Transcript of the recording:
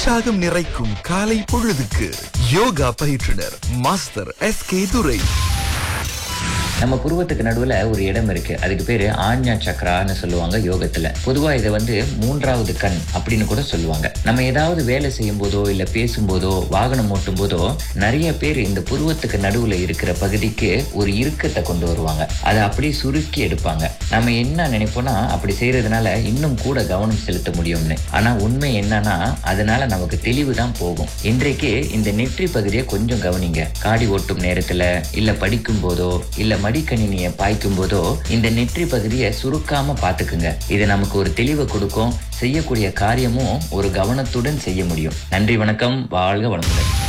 உற்சாகம் நிறைக்கும் காலை பொழுதுக்கு யோகா பயிற்றுனர் மாஸ்டர் SK துரை. நம்ம புருவத்துக்கு நடுவுல ஒரு இடம் இருக்கு. அதுக்கு பேரு ஆஞ்ஞா சக்கரான்னு சொல்லுவாங்க யோகத்துல. பொதுவா இதை மூன்றாவது கண் அப்படின்னு கூட சொல்லுவாங்க. நம்ம ஏதாவது வேலை செய்யும் போதோ இல்ல பேசும்போதோ வாகனம் ஓட்டும் போதோ நிறைய பேர் இந்த புருவத்துக்கு நடுவுல இருக்கிற பகுதிக்கு ஒரு இறுக்கத்தை கொண்டு வருவாங்க. அதை அப்படியே சுருக்கி எடுப்பாங்க. நம்ம என்ன நினைப்போம்னா அப்படி செய்யறதுனால இன்னும் கூட கவனம் செலுத்த முடியும்னு. ஆனா உண்மை என்னன்னா அதனால நமக்கு தெளிவு தான் போகும். இன்றைக்கு இந்த நெற்றி பகுதியை கொஞ்சம் கவனிங்க. காடி ஓட்டும் நேரத்துல இல்ல படிக்கும் போதோ இல்ல மடிக்கணினியை பாய்க்கும் போதோ இந்த நெற்றி பகுதியை சுருக்காம பாத்துக்குங்க. இது நமக்கு ஒரு தெளிவை கொடுக்கும். செய்யக்கூடிய காரியமும் ஒரு கவனத்துடன் செய்ய முடியும். நன்றி, வணக்கம், வாழ்க வளமுடன்.